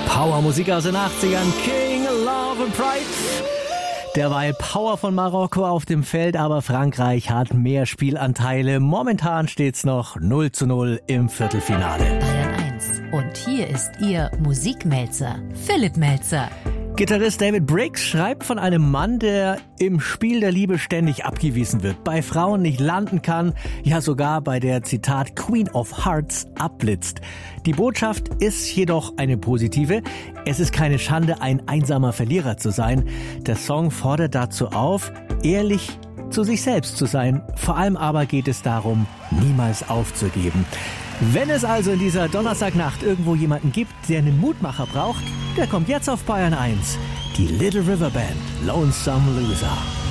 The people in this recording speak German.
Powermusik aus den 80ern, King, Love and Pride. Derweil Power von Marokko auf dem Feld, aber Frankreich hat mehr Spielanteile. Momentan steht's noch 0:0 im Viertelfinale. Bayern 1. Und hier ist Ihr Musikmelzer, Philipp Melzer. Gitarrist David Briggs schreibt von einem Mann, der im Spiel der Liebe ständig abgewiesen wird, bei Frauen nicht landen kann, ja sogar bei der, Zitat, Queen of Hearts abblitzt. Die Botschaft ist jedoch eine positive. Es ist keine Schande, ein einsamer Verlierer zu sein. Der Song fordert dazu auf, ehrlich zu sich selbst zu sein. Vor allem aber geht es darum, niemals aufzugeben. Wenn es also in dieser Donnerstagnacht irgendwo jemanden gibt, der einen Mutmacher braucht, der kommt jetzt auf Bayern 1. Die Little River Band, Lonesome Loser.